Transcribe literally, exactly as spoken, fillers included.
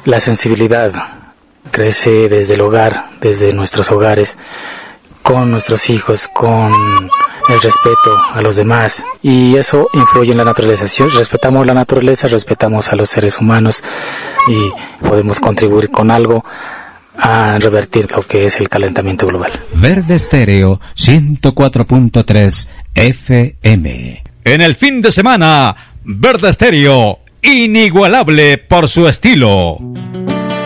La sensibilidad crece desde el hogar, desde nuestros hogares, con nuestros hijos, con el respeto a los demás, y eso influye en la naturaleza. Si respetamos la naturaleza, respetamos a los seres humanos y podemos contribuir con algo a revertir lo que es el calentamiento global. Verde Estéreo ciento cuatro punto tres F M. En el fin de semana, Verde Estéreo, inigualable por su estilo.